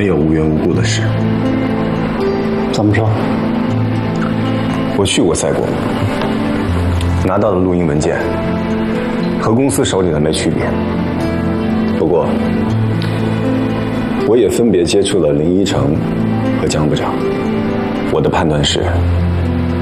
有无缘无故的事。 怎么说？ 我去过赛国，拿到的录音文件和公司手里的没区别。不过，我也分别接触了林依晨和江部长。我的判断是，